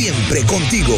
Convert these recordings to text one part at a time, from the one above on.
Siempre contigo.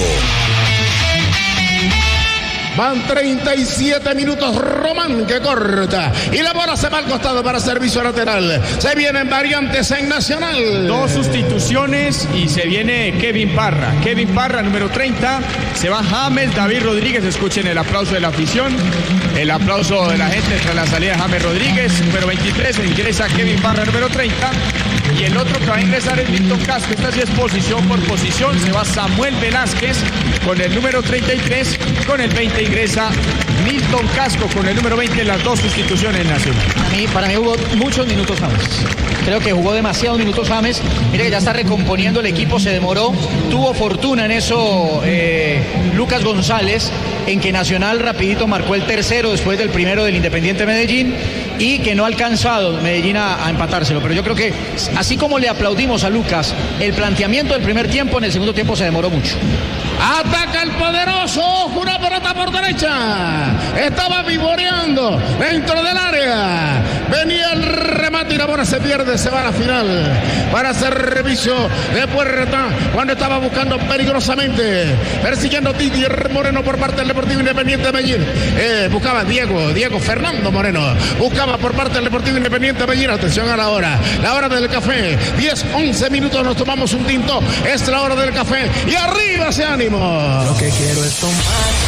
Van 37 minutos, Román que corta y la bola se va al costado para servicio lateral. Se vienen variantes en Nacional. 2 sustituciones y se viene Kevin Parra. Kevin Parra, número 30. Se va James David Rodríguez. Escuchen el aplauso de la afición. El aplauso de la gente tras la salida de James Rodríguez. Número 23. Ingresa Kevin Parra, número 30. Y el otro que va a ingresar es Milton Casco. Esta sí es posición por posición. Se va Samuel Velázquez con el número 33. Con el 20 ingresa Milton Casco con el número 20 en las 2 sustituciones nacionales. Para mí jugó muchos minutos James. Creo que jugó demasiados minutos James. Mire que ya está recomponiendo el equipo, se demoró. Tuvo fortuna en eso Lucas González, en que Nacional rapidito marcó el tercero después del primero del Independiente Medellín y que no ha alcanzado Medellín a empatárselo. Pero yo creo que así como le aplaudimos a Lucas, el planteamiento del primer tiempo, en el segundo tiempo se demoró mucho. Ataca el poderoso, una pelota por derecha. Estaba vivoreando dentro del área. Venía el remate y la bola se pierde, se va a la final. Para servicio de puerta, cuando estaba buscando peligrosamente, persiguiendo Didier Moreno por parte del Deportivo Independiente de Medellín. Buscaba Diego Fernando Moreno. Buscaba por parte del Deportivo Independiente de Medellín. Atención a la hora del café. 10-11 minutos, nos tomamos un tinto. Es la hora del café. Y arriba se ánimo. Lo que quiero es tomar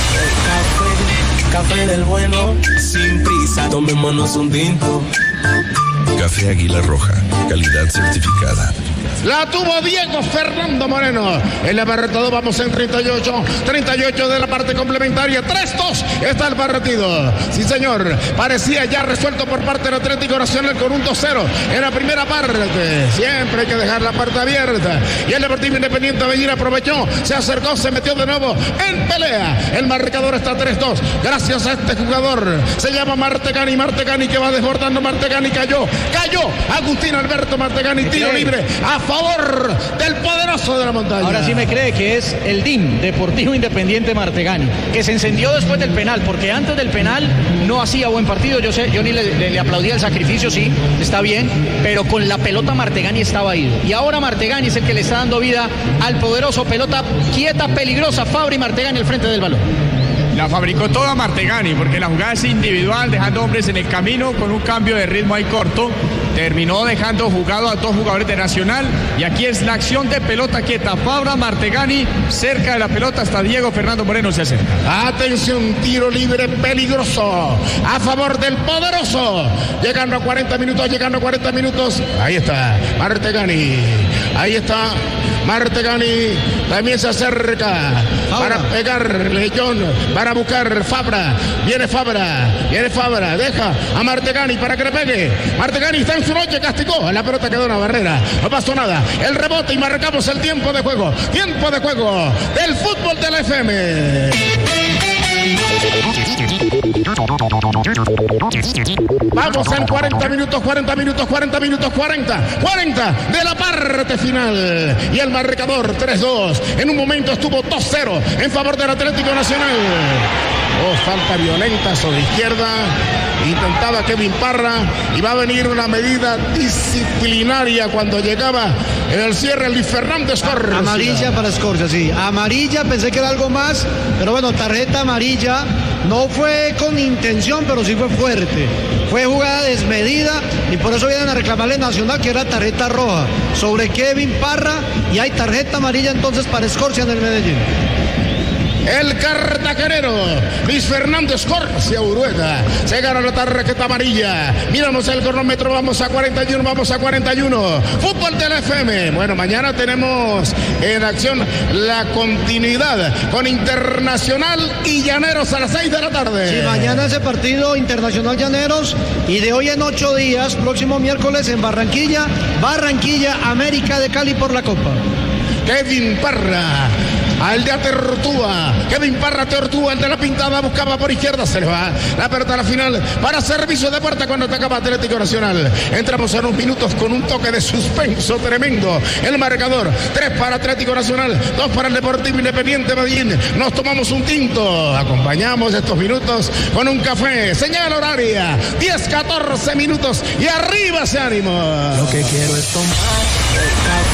café del bueno, sin prisa, tomémonos un tinto. Café Águila Roja, calidad certificada. La tuvo Diego Fernando Moreno. En la barreta vamos en 38 de la parte complementaria. 3-2 está el partido. Sí, señor. Parecía ya resuelto por parte del Atlético Nacional con un 2-0 en la primera parte. Siempre hay que dejar la parte abierta. Y el Deportivo Independiente de Medellín aprovechó, se acercó, se metió de nuevo en pelea. El marcador está 3-2. Gracias a este jugador. Se llama Martegani. Martegani que va desbordando. Martegani cayó. Agustín Alberto Martegani. Tiro libre a favor del poderoso de la montaña. Ahora sí me cree que es el DIM, Deportivo Independiente Martegani, que se encendió después del penal, porque antes del penal no hacía buen partido. Yo ni le aplaudía el sacrificio, sí, está bien, pero con la pelota Martegani estaba ido. Y ahora Martegani es el que le está dando vida al poderoso. Pelota quieta, peligrosa, Fabri Martegani al frente del balón. La fabricó toda Martegani, porque la jugada es individual, dejando hombres en el camino con un cambio de ritmo ahí corto. Terminó dejando jugado a 2 jugadores de Nacional. Y aquí es la acción de pelota quieta. Fabra Martegani cerca de la pelota, hasta Diego Fernando Moreno se acerca. Atención, tiro libre peligroso a favor del poderoso. Llegando a 40 minutos. Ahí está Martegani. Ahí está Martegani. También se acerca para pegarle John, para buscar Fabra. Viene Fabra. Deja a Martegani para que le pegue. Martegani está en su noche, castigó. La pelota quedó en la barrera. No pasó nada. El rebote y marcamos el tiempo de juego. Tiempo de juego del fútbol de la FM. Vamos en 40 de la parte final. Y el marcador 3-2. En un momento estuvo 2-0 en favor del Atlético Nacional. Falta violenta sobre izquierda. Intentaba Kevin Parra y va a venir una medida disciplinaria cuando llegaba en el cierre Luis Fernando Escorcia. Amarilla para Escorcia, sí. Amarilla, pensé que era algo más, pero bueno, tarjeta amarilla. No fue con intención, pero sí fue fuerte. Fue jugada desmedida y por eso vienen a reclamarle Nacional que era tarjeta roja sobre Kevin Parra y hay tarjeta amarilla entonces para Escorcia en el Medellín. El cartagenero Luis Fernando Escorcia Urueta se gana la tarjeta amarilla. Miramos el cronómetro, vamos a 41. Fútbol de la FM. Bueno, mañana tenemos en acción la continuidad con Internacional y Llaneros a las 6 de la tarde. Sí, mañana ese partido Internacional Llaneros y de hoy en 8 días, próximo miércoles en Barranquilla, América de Cali por la Copa. Kevin Parra. Aldea Tortúa, Kevin Parra Tortúa, el de la pintada, buscaba por izquierda, se le va la pelota a la final para servicio de puerta cuando atacaba Atlético Nacional. Entramos en unos minutos con un toque de suspenso tremendo. El marcador, 3 para Atlético Nacional, 2 para el Deportivo Independiente Medellín. Nos tomamos un tinto, acompañamos estos minutos con un café. Señal horaria, 10-14 minutos y arriba ese ánimo. Lo que quiero es tomar